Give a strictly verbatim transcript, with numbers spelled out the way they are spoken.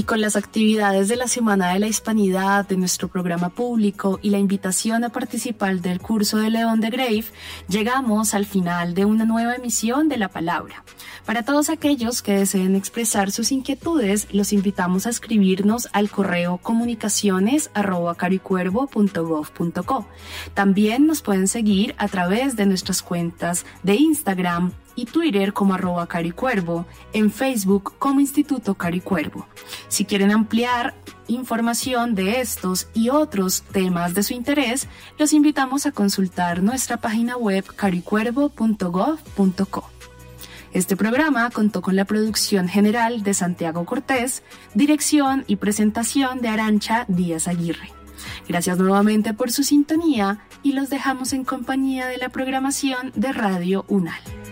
Y con las actividades de la Semana de la Hispanidad, de nuestro programa público y la invitación a participar del curso de León de Greiff, llegamos al final de una nueva emisión de La Palabra. Para todos aquellos que deseen expresar sus inquietudes, los invitamos a escribirnos al correo comunicaciones arroba caricuervo punto gov punto co. También nos pueden seguir a través de nuestras cuentas de Instagram y Twitter como arroba caricuervo, en Facebook como Instituto Caricuervo. Si quieren ampliar información de estos y otros temas de su interés, los invitamos a consultar nuestra página web caricuervo punto gov punto co. Este programa contó con la producción general de Santiago Cortés, dirección y presentación de Arancha Díaz Aguirre. Gracias nuevamente por su sintonía y los dejamos en compañía de la programación de Radio UNAL.